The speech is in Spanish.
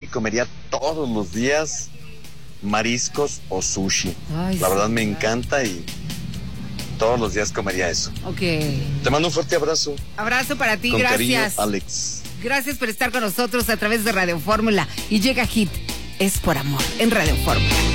comería todos los días mariscos o sushi. Ay, la verdad sí, me encanta y todos los días comería eso. Ok. Te mando un fuerte abrazo. Abrazo para ti, Con gracias. cariño, Alex. Gracias por estar con nosotros a través de Radio Fórmula. Y llega Hit, es por amor, en Radio Fórmula.